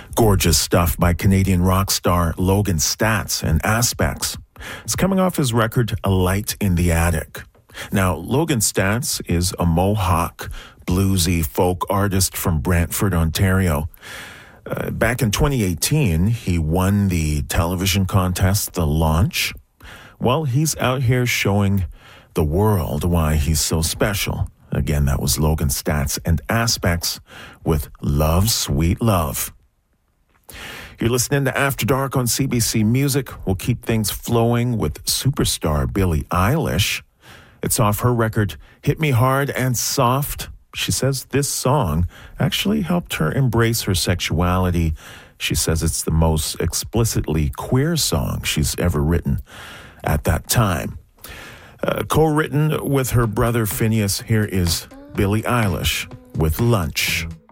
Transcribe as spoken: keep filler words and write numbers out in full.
Gorgeous stuff by Canadian rock star Logan Staats and Aspects. It's coming off his record, A Light in the Attic. Now, Logan Staats is a Mohawk, bluesy folk artist from Brantford, Ontario. Uh, back in twenty eighteen, he won the television contest, The Launch. Well, he's out here showing the world why he's so special. Again, that was Logan Staats and Aspects with Love, Sweet Love. You're listening to After Dark on C B C Music. We'll keep things flowing with superstar Billie Eilish. It's off her record, Hit Me Hard and Soft. She says this song actually helped her embrace her sexuality. She says it's the most explicitly queer song she's ever written at that time. Uh, co-written with her brother Phineas, here is Billie Eilish with Lunch.